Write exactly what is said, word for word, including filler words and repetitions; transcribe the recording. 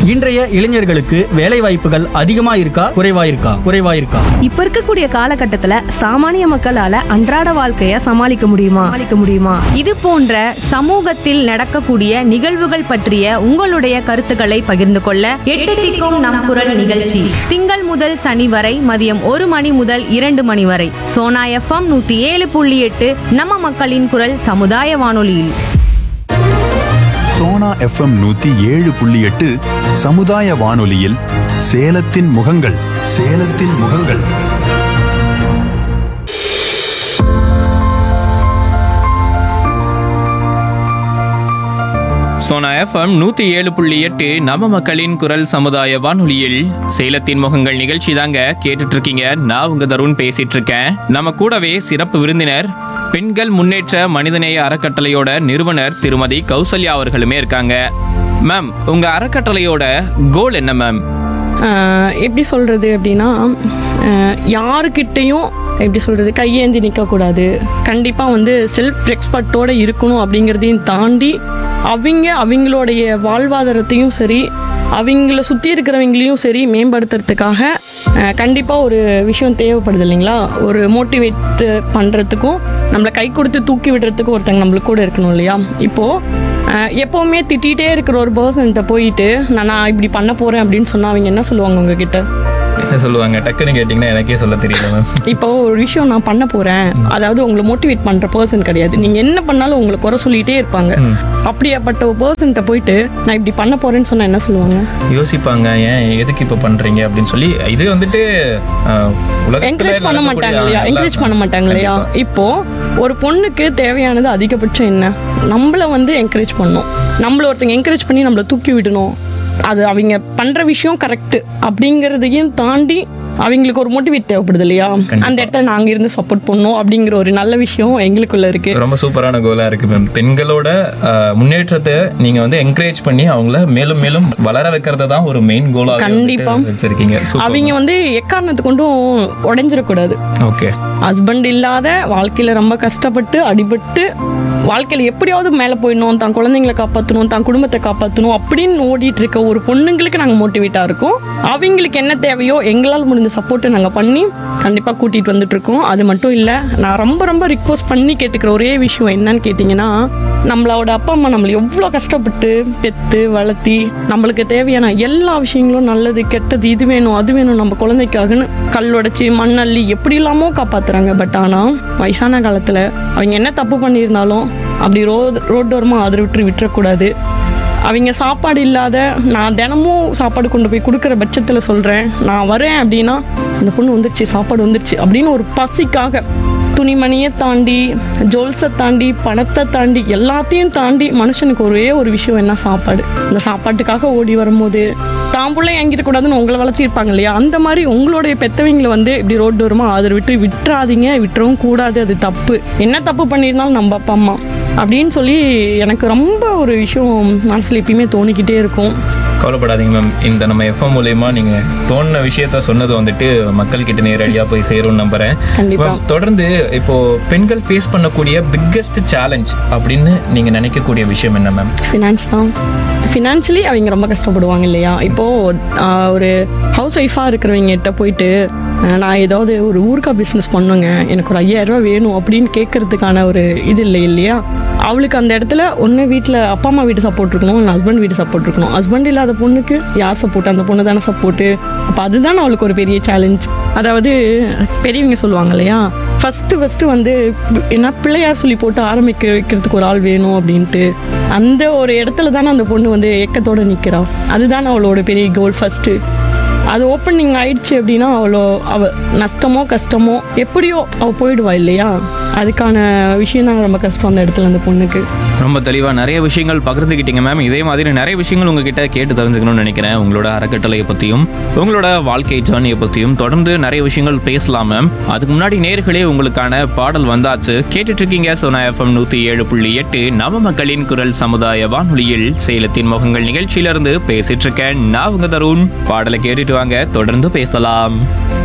இன்றைய இளைஞர்களுக்கு வேலை வாய்ப்புகள் அதிகமா இருக்கா குறைவா இருக்கா குறைவா இருக்கா இப்ப இருக்கக்கூடிய காலகட்டத்துல சாமானிய மக்களால அன்றாட வாழ்க்கைய சமாளிக்க முடியுமா சமாளிக்க முடியுமா இது போன்ற சமூகத்தில் நடக்கக்கூடிய நிகழ்வுகள் பற்றிய உங்களுடைய கருத்துக்களை பகிர்ந்து கொள்ள எட்டு திக்கும் நம் குரல் நிகழ்ச்சி திங்கள் முதல் சனி வரை மதியம் ஒரு மணி முதல் இரண்டு மணி வரை சோனா எஃப்எம் நூத்தி ஏழு புள்ளி எட்டு நம்ம மக்களின் குரல் சமுதாய வானொலியில். சோனா எஃப்எம் நூத்தி ஏழு புள்ளி எட்டு சமுதாய வானொலியில் சேலத்தின் முகங்கள் சேலத்தின் முகங்கள். சோனா எஃப்எம் நூத்தி ஏழு புள்ளி எட்டு நம்ம மக்களின் குரல் சமுதாய வானொலியில் சேலத்தின் முகங்கள் நிகழ்ச்சி தாங்க கேட்டுட்டு இருக்கீங்க. நான் உங்க தருண் பேசிட்டு இருக்கேன். நம்ம கூடவே சிறப்பு விருந்தினர் பெண்கள் முன்னேற்ற மனிதநேய அறக்கட்டளையோட நிறுவனர் திருமதி கௌசல்யா அவர்களுமே இருக்காங்க. மேம், உங்க அறக்கட்டளையோட கோல் என்ன மேம்? எப்படி சொல்கிறது அப்படின்னா, யாருக்கிட்டையும் எப்படி சொல்கிறது கையேந்தி நிற்கக்கூடாது. கண்டிப்பாக வந்து செல்ஃப் ரெஸ்பெக்டோடு இருக்கணும். அப்படிங்கிறதையும் தாண்டி அவங்க அவங்களுடைய வாழ்வாதாரத்தையும் சரி அவங்கள சுற்றி இருக்கிறவங்களையும் சரி மேம்படுத்துறதுக்காக கண்டிப்பாக ஒரு விஷயம் தேவைப்படுது இல்லைங்களா. ஒரு மோட்டிவேட் பண்ணுறதுக்கும் நம்மளை கை கொடுத்து தூக்கி விடுறதுக்கும் ஒருத்தங்க நம்மளுக்கு கூட இருக்கணும் இல்லையா. இப்போது எப்போவுமே திட்டிகிட்டே இருக்கிற ஒரு பர்சன்கிட்ட போயிட்டு நான் நான் இப்படி பண்ண போகிறேன் அப்படின்னு சொன்னால் அவங்க என்ன சொல்லுவாங்க உங்ககிட்ட? என்ன சொல்லுவாங்க? டக்குன்னு கேட்டிங்கன்னா எனக்கே சொல்ல தெரியல மேம். இப்போ ஒரு விஷயம் நான் பண்ண போகிறேன், அதாவது உங்களை மோட்டிவேட் பண்ணுற பர்சன் கிடையாது. நீங்கள் என்ன பண்ணாலும் உங்களை குறை சொல்லிகிட்டே இருப்பாங்க. அப்படியாப்பட்ட ஒரு பர்சன்கிட்ட போயிட்டு நான் இப்படி பண்ண போகிறேன்னு சொன்னால் என்ன சொல்லுவாங்க? யோசிப்பாங்க, ஏன் எதுக்கு இப்போ பண்ணுறீங்க அப்படின்னு சொல்லி. இது வந்துட்டு என்கரேஜ் பண்ண மாட்டாங்க இல்லையா என்கரேஜ் பண்ண மாட்டாங்க இல்லையா. இப்போ ஒரு பொண்ணுக்கு தேவையானது அதிகபட்சம் என்ன? நம்மள வந்து என்கரேஜ் பண்ணணும். நம்மள ஒருத்தங்க என்கரேஜ் பண்ணி நம்மளை தூக்கி விடணும். அது அவங்க பண்ற விஷயம் கரெக்ட் அப்படிங்கறதையும் தாண்டி அவங்களுக்கு ஒரு மோட்டிவேட் தேவைப்படுது இல்லையா. அந்த இடத்துல நாங்க இருந்து சப்போர்ட் பண்ணோம் அப்படிங்கிற ஒரு நல்ல விஷயம் எங்களுக்குள்ள இருக்கு. ரொம்ப சூப்பரான கோலா இருக்கு மேம். பெண்களோட முன்னேற்றத்தை நீங்க வந்து என்கரேஜ் பண்ணி அவங்கள மேலும் மேலும் வளர வைக்கிறத தான் ஒரு மெயின் கோலா கண்டிப்பா வச்சிருக்கீங்க. அவங்க வந்து எக்காரணத்து கொண்டும் உடைஞ்சிடக்கூடாது. ஓகே. ஹஸ்பண்ட் இல்லாத வாழ்க்கையில ரொம்ப கஷ்டப்பட்டு அடிபட்டு வாழ்க்கையில எப்படியாவது மேலே போயிடணும், தான் குழந்தைங்களை காப்பாற்றணும், தான் குடும்பத்தை காப்பாற்றணும் அப்படின்னு ஓடிட்டு இருக்க ஒரு பொண்ணுங்களுக்கு நாங்கள் மோட்டிவேட்டாக இருக்கோம். அவங்களுக்கு என்ன தேவையோ எங்களால் முடிஞ்ச சப்போர்ட்டை நாங்கள் பண்ணி கண்டிப்பாக கூட்டிகிட்டு வந்துட்டு இருக்கோம். அது மட்டும் இல்லை, நான் ரொம்ப ரொம்ப ரிக்வஸ்ட் பண்ணி கேட்டுக்கிற ஒரே விஷயம் என்னன்னு கேட்டிங்கன்னா, நம்மளோட அப்பா அம்மா நம்மளை எவ்வளோ கஷ்டப்பட்டு பெற்று வளர்த்தி நம்மளுக்கு தேவையான எல்லா விஷயங்களும் நல்லது கெட்டது இது வேணும் அது வேணும் நம்ம குழந்தைக்காகன்னு கல்லொடைச்சி மண்ணள்ளி எப்படி இல்லாமோ காப்பாற்றுறாங்க. பட் ஆனால் வயசான காலத்தில் அவங்க என்ன தப்பு பண்ணியிருந்தாலும் அப்படி ரோட் ரோட்டோரமாக அதை விட்டு விட்டுறக்கூடாது. அவங்க சாப்பாடு இல்லாத நான் தினமும் சாப்பாடு கொண்டு போய் கொடுக்குற பட்சத்தில் சொல்கிறேன், நான் வரேன் அப்படின்னா இந்த பொண்ணு வந்துருச்சு சாப்பாடு வந்துருச்சு அப்படின்னு ஒரு பசிக்காக துணிமணியை தாண்டி ஜுவல்ஸை தாண்டி பணத்தை தாண்டி எல்லாத்தையும் தாண்டி மனுஷனுக்கு ஒரே ஒரு விஷயம் என்ன, சாப்பாடு. இந்த சாப்பாட்டுக்காக ஓடி வரும்போது தான் பிள்ளை எங்கிடக்கூடாதுன்னு உங்களை வளர்த்திருப்பாங்க இல்லையா. அந்த மாதிரி உங்களுடைய பெத்தவங்களை வந்து இப்படி ரோடு ஓரமாக ஆதரவு விட்டு விட்டுறாதீங்க, விட்டுறவும் கூடாது. அது தப்பு. என்ன தப்பு பண்ணியிருந்தாலும் நம்ம அப்பா அம்மா அப்படின்னு சொல்லி எனக்கு ரொம்ப ஒரு விஷயம் மனசில் எப்பயுமே தோணிக்கிட்டே இருக்கும். கவலைப்படாதீங்க மேம். இந்த நம்ம எஃப்எம் மூலமா நீங்க தோணுன விஷயத்த சொன்னது வந்துட்டு மக்கள் கிட்ட நேரடியா போய் சேரும்னு நம்புறேன். தொடர்ந்து இப்போ பெண்கள் ஃபேஸ் பண்ணக்கூடிய பிக்கெஸ்ட் சேலஞ்ச் அப்படின்னு நீங்க நினைக்கக்கூடிய விஷயம் என்ன மேம்? ஃபினான்ஸ் தான். ஃபினான்ஷியலி அவங்க ரொம்ப கஷ்டப்படுவாங்க இல்லையா. இப்போது ஒரு ஹவுஸ் ஒய்ஃபாக இருக்கிறவங்ககிட்ட போயிட்டு நான் ஏதாவது ஒரு ஊருக்கா பிஸ்னஸ் பண்ணுங்க, எனக்கு ஒரு ஐயாயிரம் ரூபா வேணும் அப்படின்னு கேட்கறதுக்கான ஒரு இது இல்லை இல்லையா. அவளுக்கு அந்த இடத்துல ஒன்று வீட்டில் அப்பா அம்மா வீட்டு சப்போர்ட் இருக்கணும், இல்லை ஹஸ்பண்ட் வீட்டு சப்போர்ட் இருக்கணும். ஹஸ்பண்ட் இல்லாத பொண்ணுக்கு யார் சப்போர்ட்? அந்த பொண்ணு தானே சப்போர்ட்டு. அப்போ அதுதான் அவளுக்கு ஒரு பெரிய சேலஞ்ச். அதாவது பெரியவங்க சொல்லுவாங்க இல்லையா, ஃபஸ்ட்டு ஃபஸ்ட்டு வந்து என்ன பிள்ளையார் சொல்லி போட்டு ஆரம்பிக்க வைக்கிறதுக்கு ஒரு ஆள் வேணும் அப்படின்ட்டு. அந்த ஒரு இடத்துல தானே அந்த பொண்ணு வந்து ஏக்கத்தோடு நிற்கிறாள். அதுதானே அவளோட பெரிய கோல் ஃபஸ்ட்டு. அது ஓப்பனிங் ஆயிடுச்சு அப்படின்னா அவ்வளோ அவள் நஷ்டமோ கஷ்டமோ எப்படியோ அவள் போயிடுவா இல்லையா. அதுக்கான விஷயம் தான் ரொம்ப கஷ்டம் அந்த இடத்துல அந்த பொண்ணுக்கு. ரொம்ப தெளிவாக நிறைய விஷயங்கள் பகிர்ந்துக்கிட்டீங்க மேம். இதே மாதிரி நிறைய விஷயங்கள் உங்ககிட்ட கேட்டு தெரிஞ்சுக்கணும்னு நினைக்கிறேன். உங்களோட அறக்கட்டளையை பற்றியும் உங்களோட வாழ்க்கை ஜேர்னியை பற்றியும் தொடர்ந்து நிறைய விஷயங்கள் பேசலாம் மேம். அதுக்கு முன்னாடி நேர்களே உங்களுக்கான பாடல் வந்தாச்சு. கேட்டுட்டு இருக்கீங்க சோனா எஃப்எம் நூற்றி ஏழு புள்ளி எட்டு நவ மக்களின் குரல் சமுதாய வானொலியில் சேலத்தின் முகங்கள் நிகழ்ச்சியிலிருந்து பேசிட்டு இருக்கேன். நான் உங்க தருண். பாடலை கேட்டுட்டு வாங்க, தொடர்ந்து பேசலாம்.